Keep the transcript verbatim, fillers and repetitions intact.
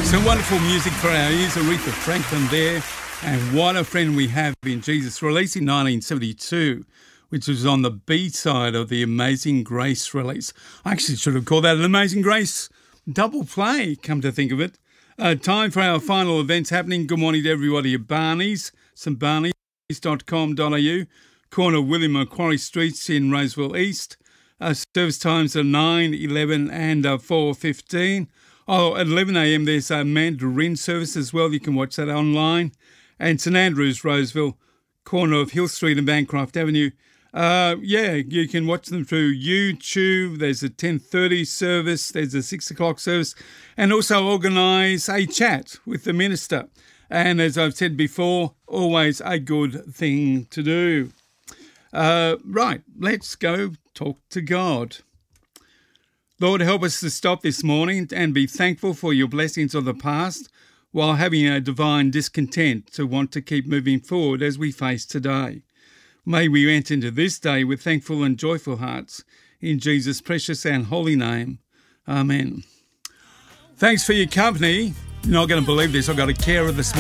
Some wonderful music for our ears. Aretha Franklin there. And what a friend we have in Jesus. Released in nineteen seventy-two, which was on the B-side of the Amazing Grace release. I actually should have called that an Amazing Grace double play, come to think of it. Uh, time for our final events happening. Good morning to everybody at Barney's, st barneys dot com dot a u, corner William Macquarie Streets in Roseville East. Uh, service times are nine, eleven and uh, four fifteen. Oh, at eleven a m there's a Mandarin service as well. You can watch that online. And St Andrews, Roseville, corner of Hill Street and Bancroft Avenue. Uh, yeah, you can watch them through YouTube. There's a ten thirty service. There's a six o'clock service. And also organise a chat with the minister. And as I've said before, always a good thing to do. Uh, right, let's go talk to God. Lord, help us to stop this morning and be thankful for your blessings of the past while having a divine discontent to want to keep moving forward as we face today. May we enter into this day with thankful and joyful hearts. In Jesus' precious and holy name. Amen. Thanks for your company. You're not going to believe this. I've got a carer this morning.